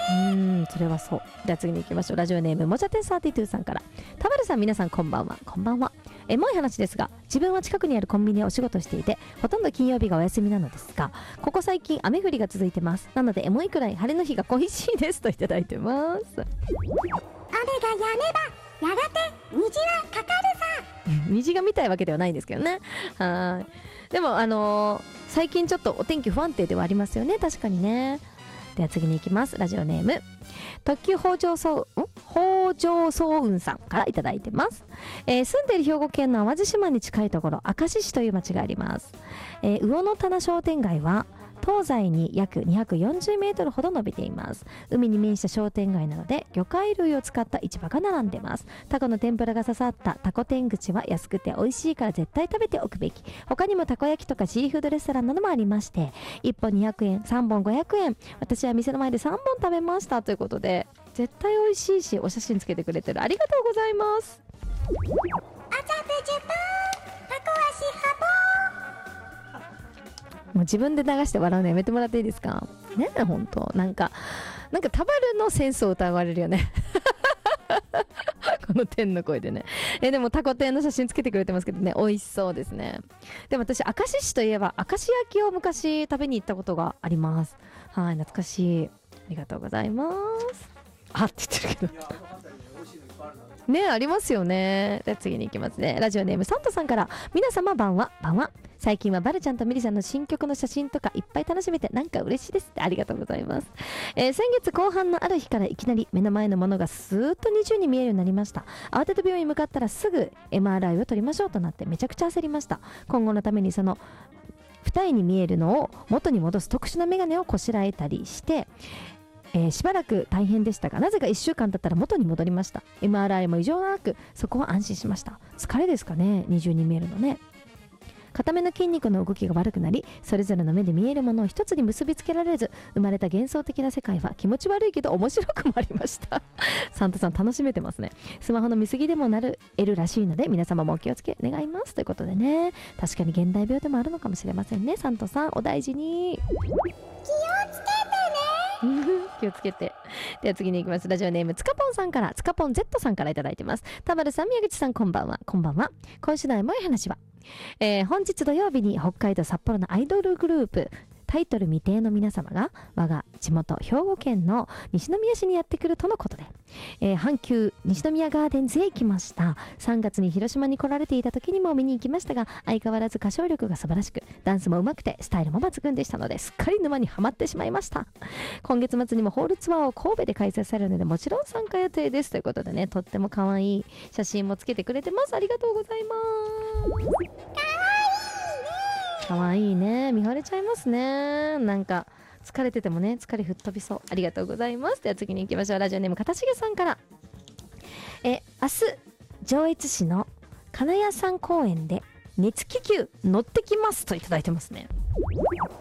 それはそう。では次に行きましょう。ラジオネームもちゃてん32さんから。田丸さん、皆さんこんばんは。こんばんは。エモい話ですが、自分は近くにあるコンビニでお仕事していて、ほとんど金曜日がお休みなのですが、ここ最近雨降りが続いてます。なのでエモいくらい晴れの日が恋しいですといただいてます。雨が止めばやがて虹はかかるさ。 虹が見たいわけではないんですけどね。はい。でも最近ちょっとお天気不安定ではありますよね。確かにね。では次に行きます。ラジオネーム特急北条早雲さんからいただいてます。住んでいる兵庫県の淡路島に近いところ、明石市という町があります。魚の棚商店街は東西に約240メートルほど伸びています。海に面した商店街なので魚介類を使った市場が並んでます。タコの天ぷらが刺さったタコ天口は安くて美味しいから絶対食べておくべき。他にもたこ焼きとかシーフードレストランなどもありまして、1本200円、3本500円。私は店の前で3本食べましたということで、絶対美味しいし、お写真つけてくれてる。ありがとうございます。 あざぶじゅぱん、タコ足はぽもう自分で流して笑うのやめてもらっていいですかね。え、ほんとなんかタバルのセンスを疑われるよねこの天の声でね。でもタコ天の写真つけてくれてますけどね、美味しそうですね。でも私、明石市といえば明石焼きを昔食べに行ったことがあります。はい、懐かしい。ありがとうございます。あって言ってるけどね、ありますよね。では次に行きますね。ラジオネームサンタさんから。皆様晩は最近はバルちゃんとミリさんの新曲の写真とかいっぱい楽しめてなんか嬉しいですって。ありがとうございます。先月後半のある日からいきなり目の前のものがスーッと20に見えるようになりました。慌てて病院に向かったらすぐ MRI を取りましょうとなってめちゃくちゃ焦りました。今後のためにその二重に見えるのを元に戻す特殊なメガネをこしらえたりしてしばらく大変でしたが、なぜか1週間経ったら元に戻りました。 MRI も異常なく、そこは安心しました。疲れですかね、二重に見えるのね。片目の筋肉の動きが悪くなり、それぞれの目で見えるものを一つに結びつけられず、生まれた幻想的な世界は気持ち悪いけど面白くもありましたサンタさん楽しめてますね。スマホの見過ぎでもなる得るらしいので、皆様もお気をつけ願いますということでね。確かに現代病でもあるのかもしれませんね。サンタさんお大事に。 気をつけてね気をつけて。では次に行きます。ラジオネームつかぽんさんから、つかぽん Z さんからいただいてます。田丸さん、宮口さん、こんばんは。こんばんは。今週のエモい話は、本日土曜日に北海道札幌のアイドルグループタイトル未定の皆様が我が地元兵庫県の西宮市にやってくるとのことで、阪急西宮ガーデンズへ行きました。3月に広島に来られていた時にも見に行きましたが、相変わらず歌唱力が素晴らしく、ダンスも上手くてスタイルも抜群でしたので、すっかり沼にはまってしまいました。今月末にもホールツアーを神戸で開催されるので、もちろん参加予定ですということでね、とっても可愛い写真もつけてくれてます。ありがとうございます。かわいいね。見惚れちゃいますね。なんか疲れててもね、疲れ吹っ飛びそう。ありがとうございます。では次に行きましょう。ラジオネームかたしげさんから。明日上越市の金谷山公園で熱気球乗ってきますといただいてますね。 こりゃえれい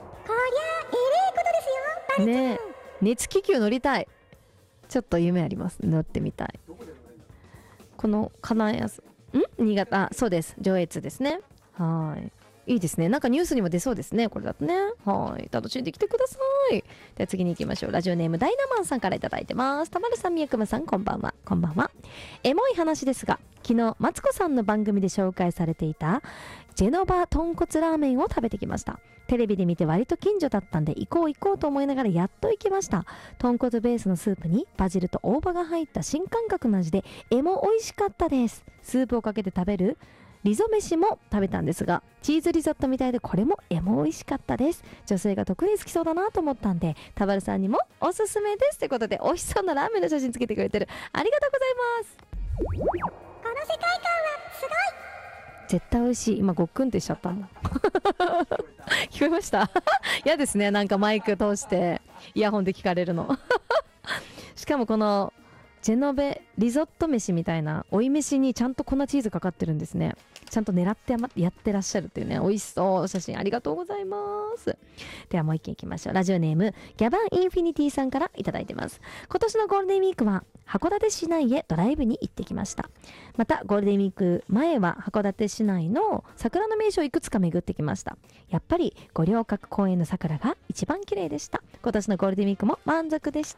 ことですよ、バルちゃん。 ねえ、熱気球乗りたい。ちょっと夢あります。乗ってみたい。この金谷さん、新潟、そうです、上越ですね。はい、いいですね。なんかニュースにも出そうですね、これだとね。はい、楽しんできてください。では次に行きましょう。ラジオネームダイナマンさんからいただいてます。たまるさん、みやくまさん、こんばんは。こんばんは。エモい話ですが、昨日マツコさんの番組で紹介されていたジェノバ豚骨ラーメンを食べてきました。テレビで見て割と近所だったんで行こうと思いながらやっと行きました。豚骨ベースのスープにバジルと大葉が入った新感覚の味でエモ美味しかったです。スープをかけて食べるリゾ飯も食べたんですが、チーズリゾットみたいでこれもエモ美味しかったです。女性が特に好きそうだなと思ったんで、タバルさんにもおすすめですということで、美味しそうなラーメンの写真つけてくれてる。ありがとうございます。 この世界観はすごい。 絶対美味しい。今ごっくんってしちゃったもん聞こえました嫌ですね、なんかマイク通してイヤホンで聞かれるのしかもこのジェノベリゾット飯みたいな追い飯にちゃんと粉チーズかかってるんですね。ちゃんと狙ってやってらっしゃるっていうね、美味しそう写真ありがとうございます。ではもう一件いきましょう。ラジオネームギャバンインフィニティさんからいただいてます。今年のゴールデンウィークは函館市内へドライブに行ってきました。またゴールデンウィーク前は函館市内の桜の名所をいくつか巡ってきました。やっぱり五稜郭公園の桜が一番綺麗でした。今年のゴールデンウィークも満足でし